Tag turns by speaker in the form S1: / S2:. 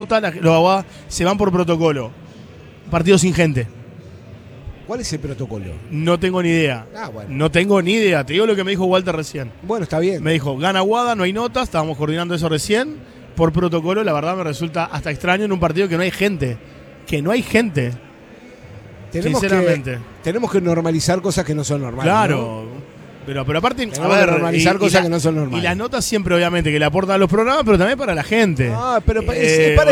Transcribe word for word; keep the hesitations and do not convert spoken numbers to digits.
S1: nota, la, los abogados se van por protocolo. Partido sin gente.
S2: ¿Cuál es el protocolo?
S1: No tengo ni idea.
S2: Ah, bueno.
S1: No tengo ni idea. Te digo lo que me dijo Walter recién.
S2: Bueno, está bien.
S1: Me dijo, gana Aguada, no hay notas, estábamos coordinando eso recién. Por protocolo, la verdad me resulta hasta extraño en un partido que no hay gente. Que no hay gente.
S2: Tenemos
S1: Sinceramente.
S2: Que, tenemos que normalizar cosas que no son normales.
S1: Claro.
S2: ¿no?
S1: Pero, pero aparte,
S2: tenemos que normalizar y, cosas y la, que no son normales.
S1: Y las notas siempre, obviamente, que le aportan a los programas, pero también para la gente.
S2: Ah, pero
S1: eh,
S2: es, es para